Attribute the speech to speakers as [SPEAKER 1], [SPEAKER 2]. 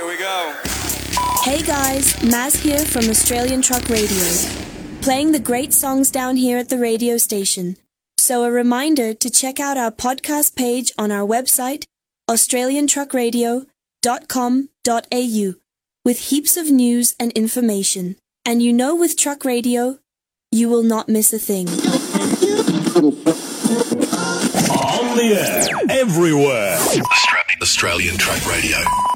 [SPEAKER 1] Here we go.
[SPEAKER 2] Hey guys, Maz here from Australian Truck Radio, playing the great songs down here at the radio station. So a reminder to check out our podcast page on our website, australiantruckradio.com.au, with heaps of news and information. And you know, with Truck Radio, you will not miss a thing.
[SPEAKER 3] On the air, everywhere. Australian Truck Radio.